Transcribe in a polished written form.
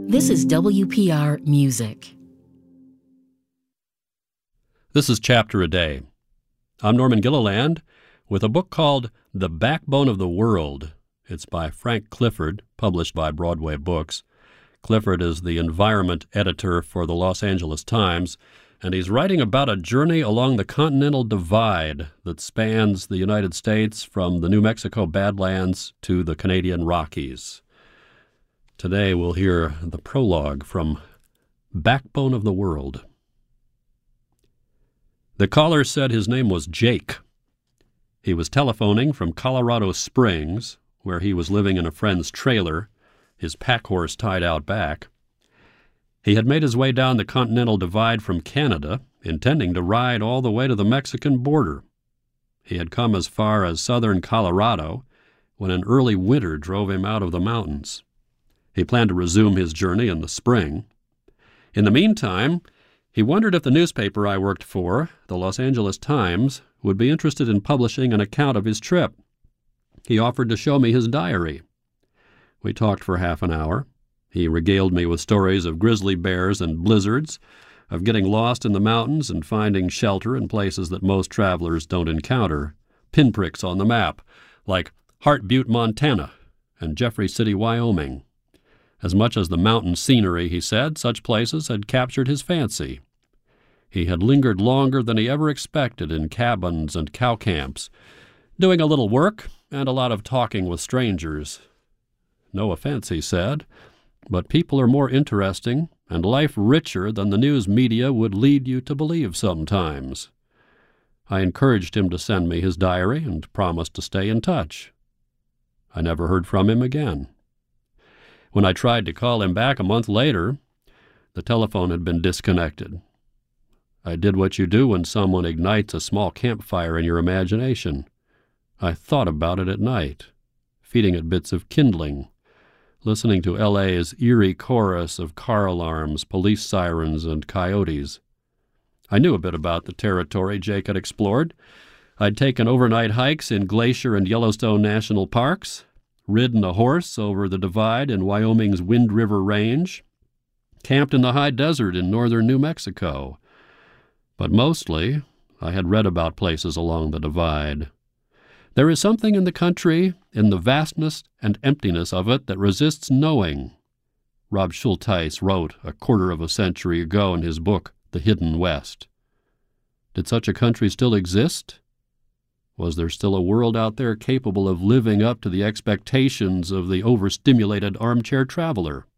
This is WPR Music. This is Chapter a Day. I'm Norman Gilliland with a book called The Backbone of the World. It's by Frank Clifford, published by Broadway Books. Clifford is the environment editor for the Los Angeles Times, and he's writing about a journey along the Continental Divide that spans the United States from the New Mexico Badlands to the Canadian Rockies. Today we'll hear the prologue from Backbone of the World. The caller said his name was Jake. He was telephoning from Colorado Springs, where he was living in a friend's trailer, his pack horse tied out back. He had made his way down the Continental Divide from Canada, intending to ride all the way to the Mexican border. He had come as far as southern Colorado when an early winter drove him out of the mountains. He planned to resume his journey in the spring. In the meantime, he wondered if the newspaper I worked for, the Los Angeles Times, would be interested in publishing an account of his trip. He offered to show me his diary. We talked for half an hour. He regaled me with stories of grizzly bears and blizzards, of getting lost in the mountains and finding shelter in places that most travelers don't encounter, pinpricks on the map, like Hart Butte, Montana, and Jeffrey City, Wyoming. As much as the mountain scenery, he said, such places had captured his fancy. He had lingered longer than he ever expected in cabins and cow camps, doing a little work and a lot of talking with strangers. No offense, he said, but people are more interesting and life richer than the news media would lead you to believe sometimes. I encouraged him to send me his diary and promised to stay in touch. I never heard from him again. When I tried to call him back a month later, the telephone had been disconnected. I did what you do when someone ignites a small campfire in your imagination. I thought about it at night, feeding it bits of kindling, listening to L.A.'s eerie chorus of car alarms, police sirens, and coyotes. I knew a bit about the territory Jake had explored. I'd taken overnight hikes in Glacier and Yellowstone National Parks, ridden a horse over the divide in Wyoming's Wind River Range, camped in the high desert in northern New Mexico. But mostly, I had read about places along the divide. There is something in the country, in the vastness and emptiness of it, that resists knowing. Rob Schulteis wrote a quarter of a century ago in his book, The Hidden West. Did such a country still exist? Was there still a world out there capable of living up to the expectations of the overstimulated armchair traveler?